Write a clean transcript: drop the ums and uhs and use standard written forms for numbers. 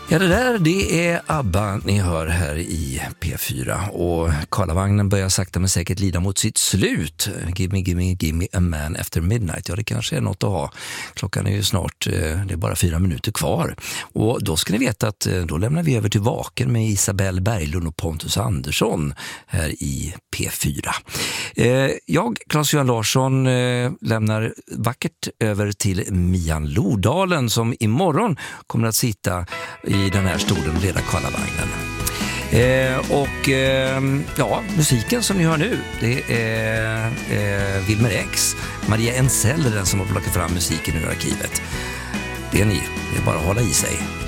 Ja, det är ABBA ni hör här i P4 och Karlavagnen börjar sakta men säkert lida mot sitt slut. Give me a man after midnight. Ja, det kanske är något att ha. Klockan är ju snart, det är bara 4 minuter kvar. Och då ska ni veta att då lämnar vi över till Vaken med Isabelle Berglund och Pontus Andersson här i P4. Jag, Claes-Johan Larsson, lämnar vackert över till Mian Lodalen som imorgon kommer att sitta i den här stolen och leda Karlavagnen. Ja, musiken som ni hör nu, det är Wilmer X. Maria Ensell är den som har plockat fram musiken ur arkivet. Det är ni, det är bara att hålla i sig.